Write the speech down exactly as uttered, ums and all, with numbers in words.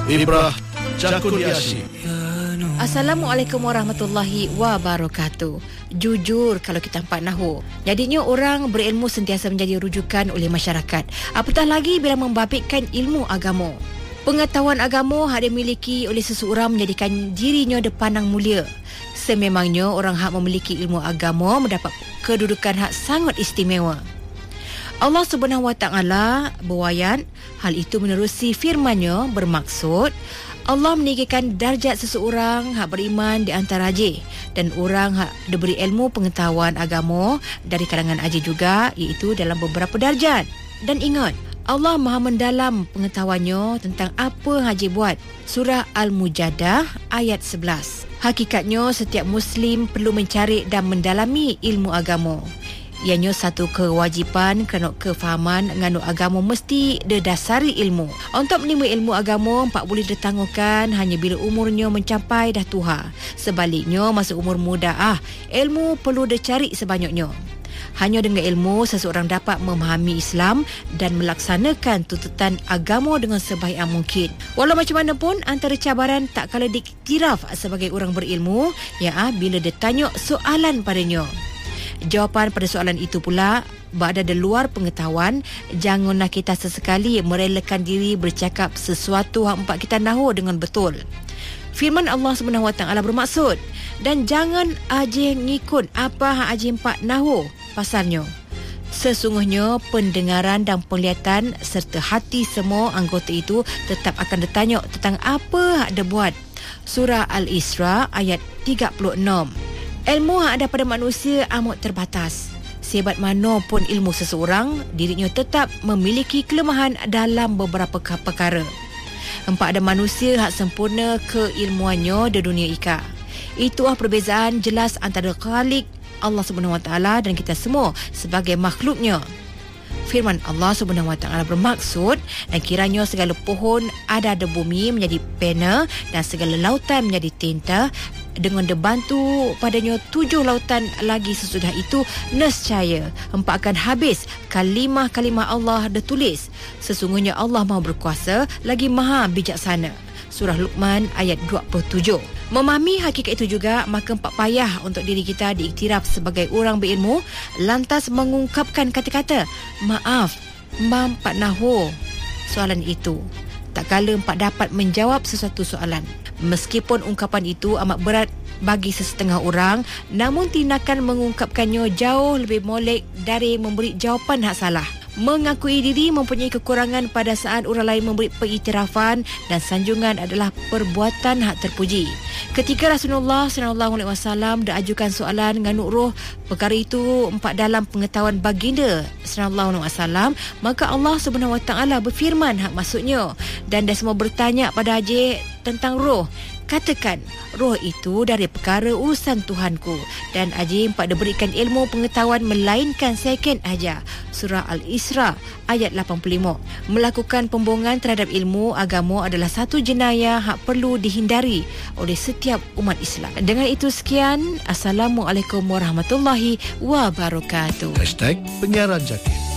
Ibrah Cakudiasi. Assalamualaikum warahmatullahi wabarakatuh. Jujur kalau kita empat nahu, jadinya orang berilmu sentiasa menjadi rujukan oleh masyarakat. Apatah lagi bila membabitkan ilmu agama. Pengetahuan agama hak dimiliki oleh seseorang menjadikan dirinya dipandang mulia. Sememangnya orang hak memiliki ilmu agama mendapat kedudukan hak sangat istimewa. Allah Subhanahu Wa Taala berwayat, hal itu menerusi firman-Nya bermaksud Allah meninggikan darjat seseorang hak beriman di antara ajih dan orang hak diberi ilmu pengetahuan agama dari kalangan ajih juga, iaitu dalam beberapa darjat. Dan ingat, Allah Maha mendalam pengetahuannya tentang apa yang ajih buat. Surah Al-Mujadah ayat sebelas. Hakikatnya setiap Muslim perlu mencari dan mendalami ilmu agama. Ianya satu kewajipan kerana kefahaman nganu agama mesti didasari ilmu. Untuk menimba ilmu agama, empat boleh ditangguhkan hanya bila umurnya mencapai dah tua. Sebaliknya, masa umur muda ah, ilmu perlu dicari sebanyaknya. Hanya dengan ilmu, seseorang dapat memahami Islam dan melaksanakan tuntutan agama dengan sebaik yang mungkin. Walau macam mana pun, antara cabaran tak kala diiktiraf sebagai orang berilmu, ya ah, bila ditanya soalan padanya. Jawapan pada soalan itu pula berada di luar pengetahuan. Janganlah kita sesekali merelakan diri bercakap sesuatu yang empat kita nahu dengan betul. Firman Allah Subhanahu Wa Taala bermaksud, dan jangan ajih ngikut apa yang ajih empat nahu pasalnya. Sesungguhnya pendengaran dan penglihatan serta hati semua anggota itu tetap akan ditanya tentang apa yang dia buat. Surah Al-Isra ayat tiga puluh enam. Ilmu yang ada pada manusia amat terbatas. Sehebat mana pun ilmu seseorang, dirinya tetap memiliki kelemahan dalam beberapa perkara. Empat ada manusia yang sempurna keilmuannya di dunia ika. Itulah perbezaan jelas antara Khalik Allah Subhanahu Wa Taala dan kita semua sebagai makhluknya. Firman Allah Subhanahu Wa Taala bermaksud, dan kiranya segala pohon ada di bumi menjadi pena dan segala lautan menjadi tinta, dengan dibantu padanya tujuh lautan lagi sesudah itu, nescaya empat akan habis kalimah-kalimah Allah ditulis. Sesungguhnya Allah Maha berkuasa lagi Maha bijaksana. Surah Luqman ayat dua puluh tujuh. Memahami hakikat itu juga, maka empat payah untuk diri kita diiktiraf sebagai orang berilmu, lantas mengungkapkan kata-kata maaf, mam pak nahu soalan itu. Tak kala empat dapat menjawab sesuatu soalan. Meskipun ungkapan itu amat berat bagi sesetengah orang, namun tindakan mengungkapkannya jauh lebih molek dari memberi jawapan hak salah. Mengakui diri mempunyai kekurangan pada saat orang lain memberi pengiktirafan dan sanjungan adalah perbuatan hak terpuji. Ketika Rasulullah sallallahu alaihi wasallam diajukan soalan nganu roh, perkara itu empat dalam pengetahuan baginda sallallahu alaihi wasallam, maka Allah Subhanahu Wa Taala berfirman hak maksudnya, dan dia semua bertanya pada Haji tentang roh. Katakan, roh itu dari perkara urusan Tuhanku, dan Haji empat diberikan ilmu pengetahuan melainkan second aja. Surah Al-Isra ayat lapan puluh lima. Melakukan pembohongan terhadap ilmu agama adalah satu jenayah hak perlu dihindari oleh setiap umat Islam. Dengan itu sekian. Assalamualaikum warahmatullahi wabarakatuh. Hashtag Penyiaran Jati.